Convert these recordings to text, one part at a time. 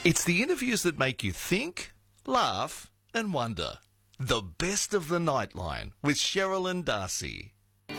It's the interviews that make you think, laugh and wonder. The Best of the Nightline with Sherilyn Darcy.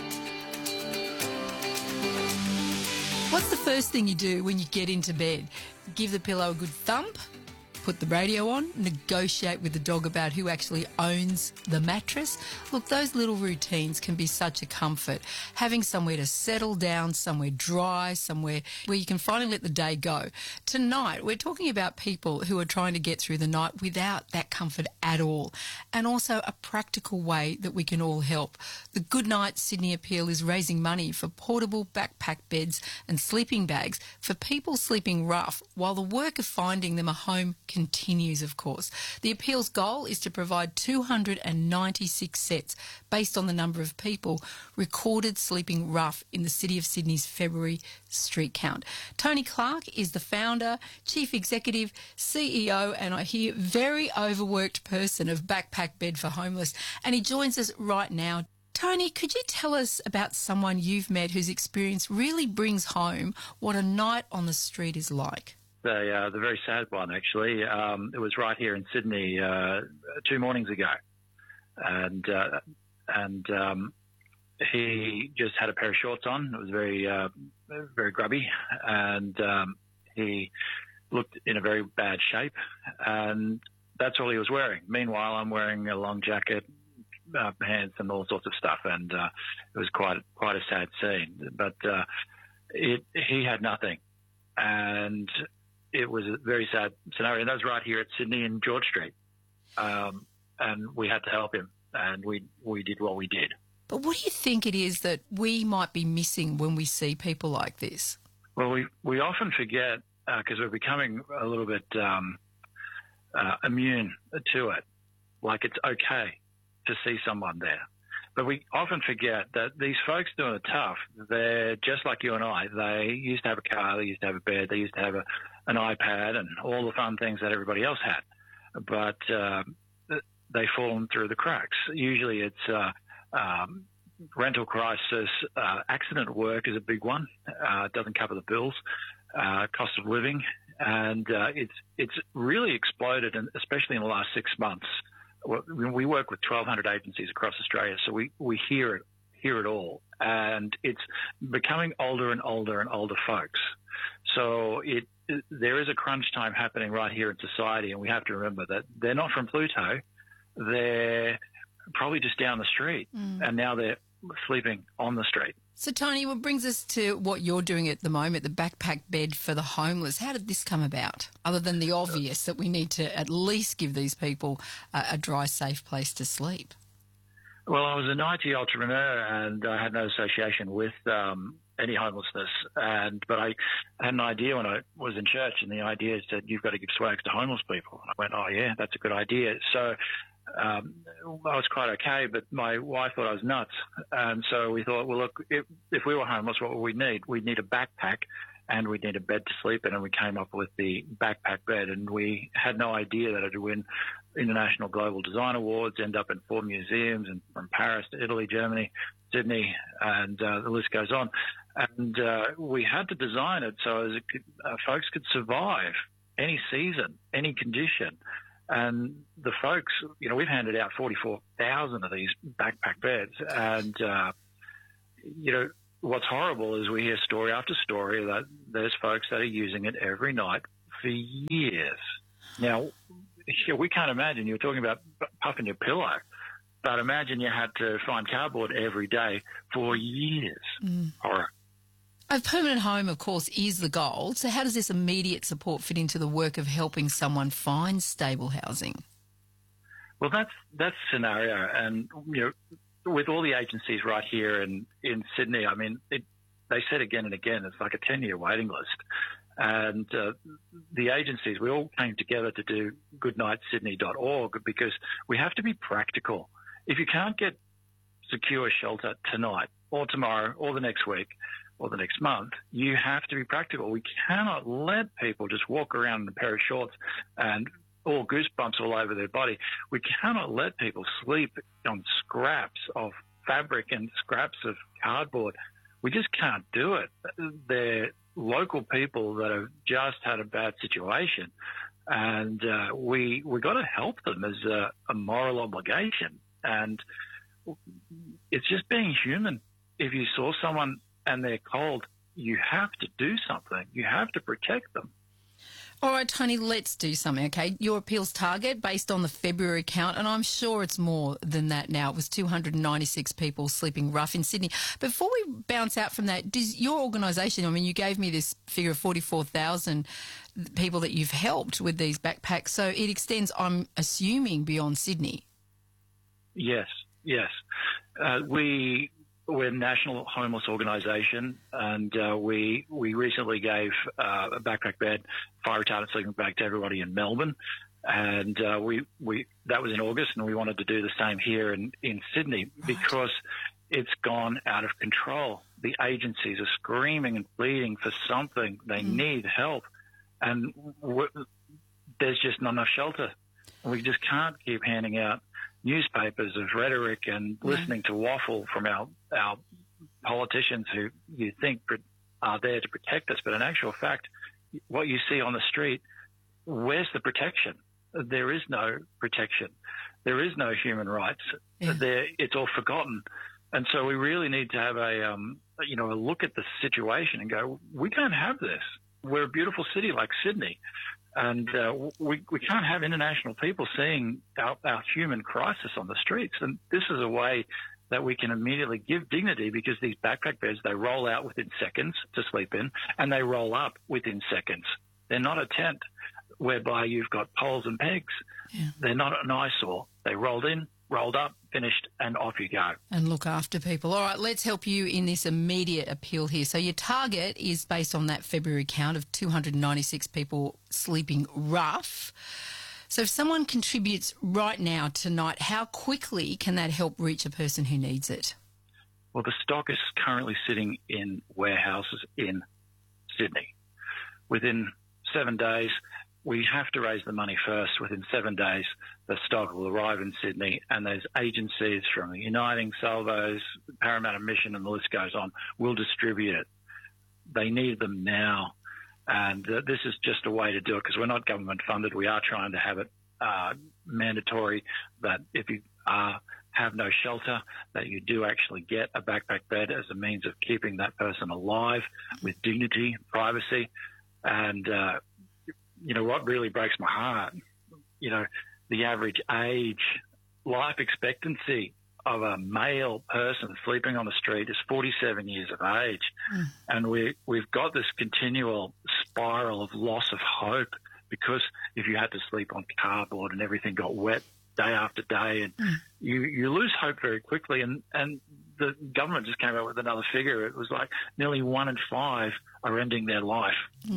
What's the first thing you do when you get into bed? Give the pillow a good thump, put the radio on, negotiate with the dog about who actually owns the mattress. Look, those little routines can be such a comfort. Having somewhere to settle down, somewhere dry, somewhere where you can finally let the day go. Tonight, we're talking about people who are trying to get through the night without that comfort at all, and also a practical way that we can all help. The Goodnight Sydney Appeal is raising money for portable backpack beds and sleeping bags for people sleeping rough, while the work of finding them a home continues, of course. The appeal's goal is to provide 296 sets based on the number of people recorded sleeping rough in the City of Sydney's February street count. Tony Clark is the founder, chief executive, CEO, and I hear very overworked person of Backpack Bed for Homeless, and he joins us right now. Tony, could you tell us about someone you've met whose experience really brings home what a night on the street is like? The very sad one, actually. It was right here in Sydney 2 mornings ago, and he just had a pair of shorts on. It was very grubby, and he looked in a very bad shape, and that's all he was wearing. Meanwhile, I'm wearing a long jacket, pants, and all sorts of stuff, and it was quite a sad scene. But he had nothing, and it was a very sad scenario, and that was right here at Sydney and George Street. And we had to help him, and we did what we did. But what do you think it is that we might be missing when we see people like this? Well, we often forget, because we're becoming a little bit immune to it, like it's okay to see someone there. But we often forget that these folks doing it tough, they're just like you and I. They used to have a car, they used to have a bed, they used to have an iPad and all the fun things that everybody else had. But they've fallen through the cracks. Usually it's rental crisis, accident work is a big one. It doesn't cover the bills, cost of living. And it's really exploded, and especially in the last 6 months. We work with 1,200 agencies across Australia, so we hear it all, and it's becoming older and older and older folks. So there is a crunch time happening right here in society, and we have to remember that they're not from Pluto. They're probably just down the street, and now they're sleeping on the street. So, Tony, what brings us to what you're doing at the moment, the Backpack Bed for the Homeless? How did this come about, other than the obvious that we need to at least give these people a dry, safe place to sleep? Well, I was an IT entrepreneur, and I had no association with any homelessness. But I had an idea when I was in church, and the idea said, you've got to give swags to homeless people. And I went, oh, yeah, that's a good idea. So I was quite okay, but my wife thought I was nuts. And so we thought, well, look, if we were homeless, what would we need? We'd need a backpack, and we'd need a bed to sleep in, and we came up with the Backpack Bed. And we had no idea that it would win International Global Design Awards, end up in 4 museums, and from Paris to Italy, Germany, Sydney, and the list goes on. And we had to design it so as folks could survive any season, any condition. And the folks, we've handed out 44,000 of these backpack beds. And, what's horrible is we hear story after story that there's folks that are using it every night for years. Now, we can't imagine. You were talking about puffing your pillow, but imagine you had to find cardboard every day for years. Horror. A permanent home, of course, is the goal. So how does this immediate support fit into the work of helping someone find stable housing? Well, that's the scenario. And, with all the agencies right here in Sydney, I mean, they said again and again, it's like a 10-year waiting list. And the agencies, we all came together to do goodnightsydney.org because we have to be practical. If you can't get secure shelter tonight or tomorrow or the next week or the next month, you have to be practical. We cannot let people just walk around in a pair of shorts and all goosebumps all over their body. We cannot let people sleep on scraps of fabric and scraps of cardboard. We just can't do it. They're local people that have just had a bad situation. And we got to help them as a moral obligation. And it's just being human. If you saw someone and they're cold, you have to do something. You have to protect them. All right, Tony, let's do something, okay? Your appeals target based on the February count, and I'm sure it's more than that now. It was 296 people sleeping rough in Sydney. Before we bounce out from that, does your organisation, I mean, you gave me this figure of 44,000 people that you've helped with these backpacks, so it extends, I'm assuming, beyond Sydney. Yes. We're a national homeless organisation, and we recently gave a backpack bed, fire retardant sleeping bag to everybody in Melbourne, and we that was in August, and we wanted to do the same here in Sydney because it's gone out of control. The agencies are screaming and pleading for something. They need help, and there's just not enough shelter. We just can't keep handing out newspapers of rhetoric and listening to waffle from our politicians who you think are there to protect us. But in actual fact, what you see on the street, where's the protection? There is no protection. There is no human rights. Yeah. It's all forgotten. And so we really need to have a look at the situation and go, we can't have this. We're a beautiful city like Sydney. And we can't have international people seeing our human crisis on the streets. And this is a way that we can immediately give dignity, because these backpack beds, they roll out within seconds to sleep in, and they roll up within seconds. They're not a tent whereby you've got poles and pegs. Yeah. They're not an eyesore. They rolled in, rolled up, finished, and off you go. And look after people. All right, let's help you in this immediate appeal here. So your target is based on that February count of 296 people sleeping rough. So if someone contributes right now, tonight, how quickly can that help reach a person who needs it? Well, the stock is currently sitting in warehouses in Sydney. Within 7 days, we have to raise the money first. Within 7 days, the stock will arrive in Sydney, and those agencies from Uniting, Salvos, Parramatta Mission, and the list goes on, will distribute it. They need them now. And this is just a way to do it, because we're not government funded. We are trying to have it mandatory that if you have no shelter, that you do actually get a backpack bed as a means of keeping that person alive with dignity, privacy. And, what really breaks my heart, the average age, life expectancy of a male person sleeping on the street is 47 years of age. And we've got this continual spiral of loss of hope, because if you had to sleep on cardboard and everything got wet day after day, and you lose hope very quickly. And the government just came out with another figure. It was like nearly 1 in 5 are ending their life.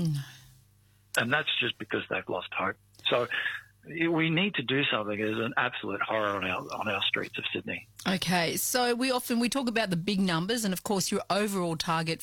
And that's just because they've lost hope. So we need to do something. There's an absolute horror on our streets of Sydney. Okay, so we talk about the big numbers, and of course your overall target,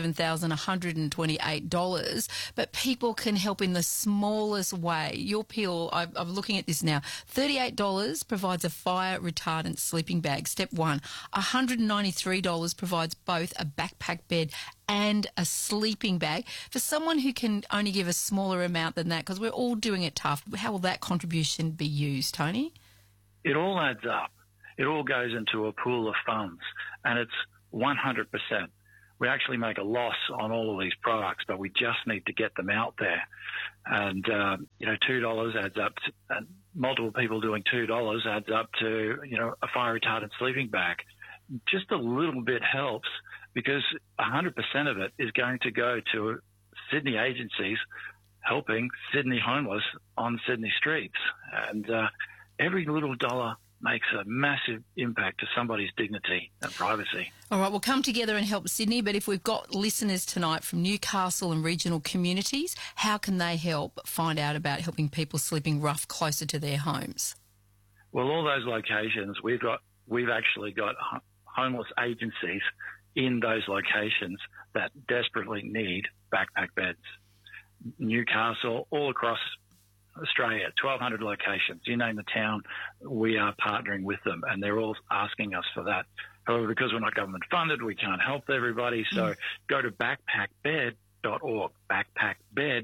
$57,128, but people can help in the smallest way. Your appeal, I'm looking at this now, $38 provides a fire retardant sleeping bag, step one. $193 provides both a backpack bed and a sleeping bag. For someone who can only give a smaller amount than that, because we're all doing it tough, how will that contribution be used, Tony? It all adds up. It all goes into a pool of funds, and it's 100%. We actually make a loss on all of these products, but we just need to get them out there. And, $2 adds up to, and multiple people doing $2 adds up to, a fire retardant sleeping bag. Just a little bit helps, because 100% of it is going to go to Sydney agencies helping Sydney homeless on Sydney streets. And every little dollar makes a massive impact to somebody's dignity and privacy. All right, we'll come together and help Sydney, but if we've got listeners tonight from Newcastle and regional communities, how can they help find out about helping people sleeping rough closer to their homes? Well, all those locations, we've actually got homeless agencies in those locations that desperately need backpack beds. Newcastle, all across Australia, 1,200 locations. You name the town, we are partnering with them, and they're all asking us for that. However, because we're not government funded, we can't help everybody. So go to backpackbed.org, backpackbed.org,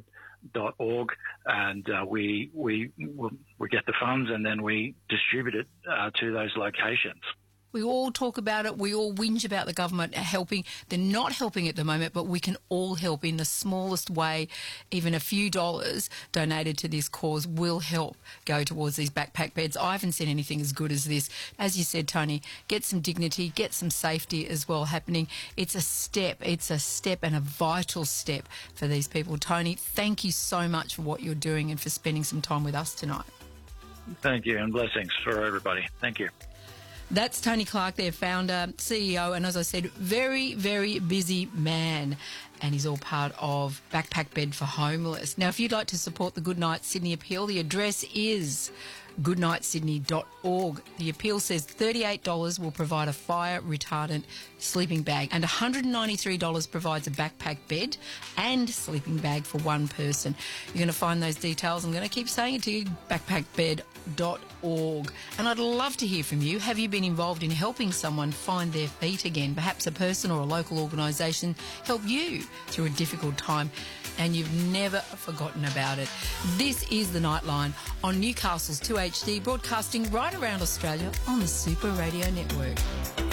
backpackbed.org, and we get the funds and then we distribute it to those locations. We all talk about it. We all whinge about the government helping. They're not helping at the moment, but we can all help in the smallest way. Even a few dollars donated to this cause will help go towards these backpack beds. I haven't seen anything as good as this. As you said, Tony, get some dignity, get some safety as well happening. It's a step and a vital step for these people. Tony, thank you so much for what you're doing and for spending some time with us tonight. Thank you, and blessings for everybody. Thank you. That's Tony Clark, their founder, CEO, and as I said, very, very busy man. And he's all part of Backpack Bed for Homeless. Now, if you'd like to support the Goodnight Sydney appeal, the address is goodnightsydney.org. The appeal says $38 will provide a fire retardant sleeping bag and $193 provides a backpack bed and sleeping bag for one person. You're going to find those details. I'm going to keep saying it to you, backpackbed.org. And I'd love to hear from you. Have you been involved in helping someone find their feet again? Perhaps a person or a local organisation help you through a difficult time and you've never forgotten about it. This is The Nightline on Newcastle's 2HD, broadcasting right around Australia on the Super Radio Network.